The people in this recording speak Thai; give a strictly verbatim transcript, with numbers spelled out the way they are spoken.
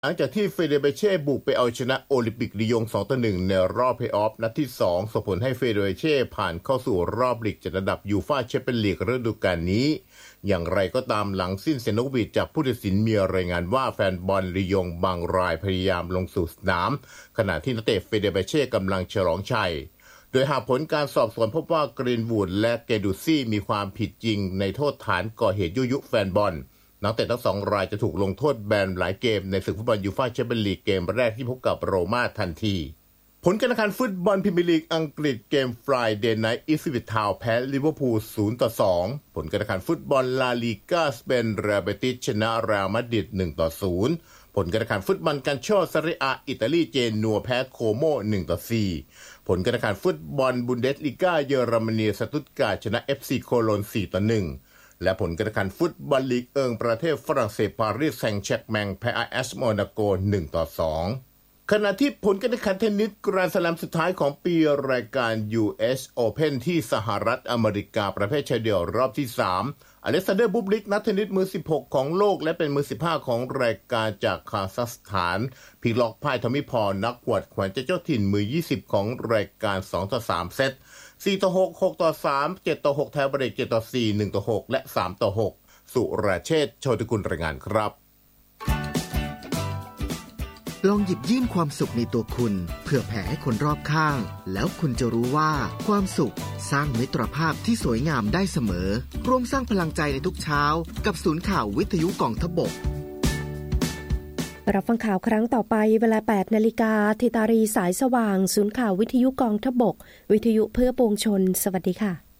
หลังจากที่เฟเดเบเช่บุกไปเอาชนะโอลิมปิกลียง สองต่อหนึ่ง ในรอบเพลย์ออฟนัดที่สองส่งผลให้เฟเดเบเช่ผ่านเข้าสู่รอบลีกจัดอันดับยูฟ่าแชมเปี้ยนลีกฤดูกาลนี้อย่างไรก็ตามหลังสิ้นเสียงนกหวีดจากผู้ตัดสินมีรายงานว่าแฟนบอลลียงบางรายพยายามลงสู่สนามขณะที่นักเตะเฟเดเบเช่กำลังฉลองชัยโดยหากผลการสอบสวนพบว่ากรีนวูดและเกดูซี่มีความผิดจริงในโทษฐานก่อเหตุยุยงแฟนบอลนักเตะทั้งสองรายจะถูกลงโทษแบนหลายเกมในศึกฟุตบอลยูฟ่าแชมเปี้ยนลีกเกมแรกที่พบกับโรม่าทันทีผลการแข่งขันฟุตบอลพรีเมียร์ลีกอังกฤษเกมฟรายเดย์ไนท์อิปสวิชทาวน์แพ้ลิเวอร์พูล ศูนย์ต่อสอง ผลการแข่งขันฟุตบอลลาลีกาสเปนเรอัลเบติสชนะเรอัลมาดริด หนึ่งต่อศูนย์ ผลการแข่งขันฟุตบอลกันโชซาเรียอาอิตาลีเจนัวแพ้โคโม หนึ่งต่อสี่ ผลการแข่งขันฟุตบอลบุนเดสลีกาเยอรมนีสตุตการ์ดชนะ เอฟ ซี โคโลน สี่ต่อหนึ่งและผลการแข่งขันฟุตบอลลีกเอิงประเทศฝรั่งเศสปารีสแซงต์แชร์กแมงแพ้ เอ เอส โมนาโก หนึ่งต่อสอง ขณะที่ผลการแข่งขันเทนนิสแกรนด์สแลมสุดท้ายของปีรายการ ยู เอส Open ที่สหรัฐอเมริกาประเภทชายเดี่ยวรอบที่สามอเล็กซานเดอร์บุบลิกนักเทนนิสมือสิบหกของโลกและเป็นมือสิบห้าของรายการจากคาซัคสถานพลิกล็อกพ่ายทอมมี่พอลนักกวดแขวนเจ้าถิ่นมือยี่สิบของรายการสองต่อสามเซตสี่ต่อหก หกต่อสาม เจ็ดต่อหกไทยเบรกเจ็ดต่อสี่ หนึ่งต่อหกและสามต่อหกสุรเชษฐ์โชติกุลรายงานครับลองหยิบยื่นความสุขในตัวคุณเพื่อแผ่ให้คนรอบข้างแล้วคุณจะรู้ว่าความสุขสร้างมิตรภาพที่สวยงามได้เสมอร่วมสร้างพลังใจในทุกเช้ากับศูนย์ข่าววิทยุกองทพบกรับฟังข่าวครั้งต่อไปเวลา แปดนาฬิกา ธิตารีสายสว่างศูนย์ข่าววิทยุกองทพบกวิทยุเพื่อปวงชนสวัสดีค่ะ